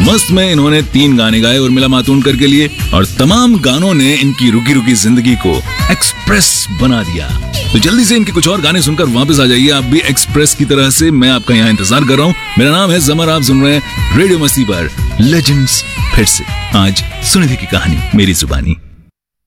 मस्त में इन्होंने 3 गाने गाए उर्मिला मातोंडकर के लिए, और तमाम गानों ने इनकी रुकी रुकी जिंदगी को एक्सप्रेस बना दिया। तो जल्दी से इनके कुछ और गाने सुनकर वापस आ जाइए आप भी एक्सप्रेस की तरह से। मैं आपका यहाँ इंतजार कर रहा हूँ। मेरा नाम है जमर, आप सुन रहे हैं रेडियो मस्ती पर लेजेंड्स। फिर से आज सुनिधि की कहानी मेरी जुबानी।